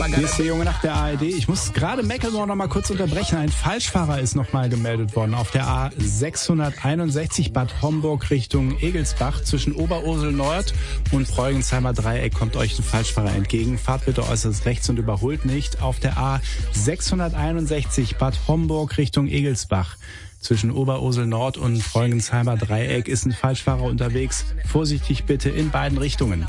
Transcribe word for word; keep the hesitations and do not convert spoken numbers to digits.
Hier ist der Junge nach der A R D. Ich muss gerade Mecklenburg noch mal kurz unterbrechen. Ein Falschfahrer ist noch mal gemeldet worden auf der A sechshunderteinundsechzig Bad Homburg Richtung Egelsbach. Zwischen Oberursel Nord und Preugenzheimer Dreieck kommt euch ein Falschfahrer entgegen. Fahrt bitte äußerst rechts und überholt nicht. Auf der A sechshunderteinundsechzig Bad Homburg Richtung Egelsbach. Zwischen Oberursel Nord und Preugenzheimer Dreieck ist ein Falschfahrer unterwegs. Vorsichtig bitte in beiden Richtungen.